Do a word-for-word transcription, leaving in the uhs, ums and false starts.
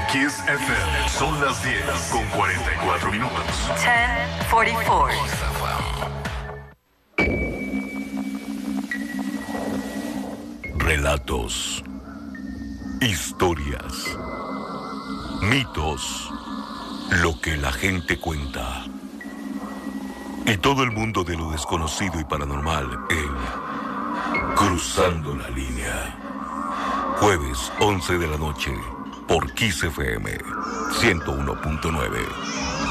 Kiss F M. Son las diez con cuarenta y cuatro minutos. diez cuarenta y cuatro. Relatos, historias, mitos, lo que la gente cuenta. Y todo el mundo de lo desconocido y paranormal en Cruzando la Línea. Jueves, once de la noche, por Kiss F M ciento uno punto nueve.